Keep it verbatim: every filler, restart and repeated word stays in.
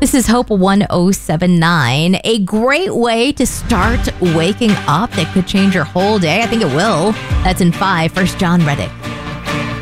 This is Hope one oh seven nine. A great way to start waking up that could change your whole day. I think it will. That's in five. First, John Reddick.